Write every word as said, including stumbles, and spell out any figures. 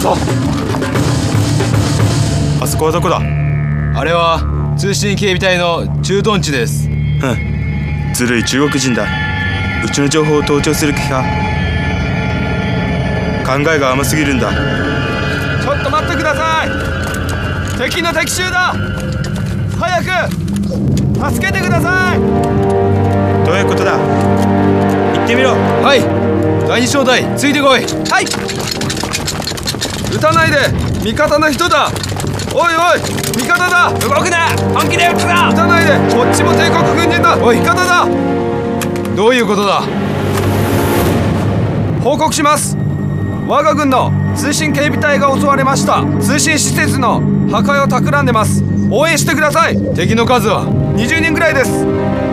ぞ。 あそこはどこだ？ あれは通信警備隊の駐屯地です。 うん、ずるい中国人だ。うちの情報を盗聴する気か？考えが甘すぎるんだ。 ちょっと待ってください。敵の敵襲だ。早く助けてください。 どういうことだ？言ってみろ。 はい、第二小隊ついてこい。はい。撃たないで、味方の人だ。おいおい、味方だ。動くな、本気で撃つぞ。撃たないで、こっちも帝国軍人だ。おい、味方だ。どういうことだ？報告します。我が軍の通信警備隊が襲われました。通信施設の破壊を企んでます。応援してください。敵の数はにじゅうにんぐらいです。